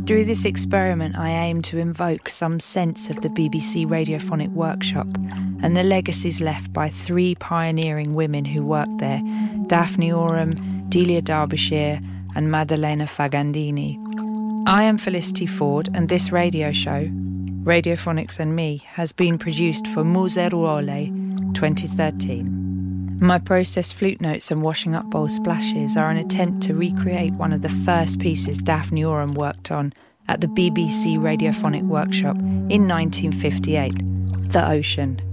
Through this experiment, I aim to invoke some sense of the BBC Radiophonic Workshop and the legacies left by three pioneering women who worked there, Daphne Oram, Delia Derbyshire and Maddalena Fagandini. I am Felicity Ford, and this radio show, Radiophonics and Me, has been produced for Museruole 2013. My processed flute notes and washing up bowl splashes are an attempt to recreate one of the first pieces Daphne Oram worked on at the BBC Radiophonic Workshop in 1958, The Ocean.